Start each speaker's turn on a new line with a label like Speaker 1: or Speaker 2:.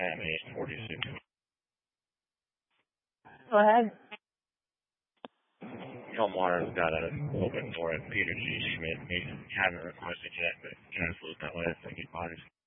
Speaker 1: at Mason 46.
Speaker 2: Go ahead.
Speaker 1: Elmar's got a open door at Peter G. Schmidt. Mason haven't requested yet, but transferred that way. I think he bodies.